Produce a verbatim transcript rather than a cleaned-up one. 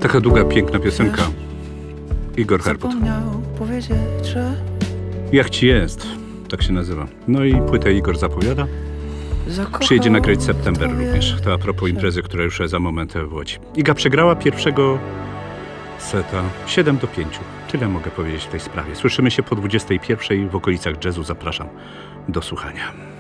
Taka długa, piękna piosenka. Igor Herput. Jak ci jest? Tak się nazywa. No i płytę Igor zapowiada. Przyjedzie nagrać September również. To a propos imprezy, która już za moment w Łodzi. Iga przegrała pierwszego seta siedem do pięciu. Tyle mogę powiedzieć w tej sprawie. Słyszymy się po dwudziestej pierwszej w okolicach jazzu. Zapraszam do słuchania.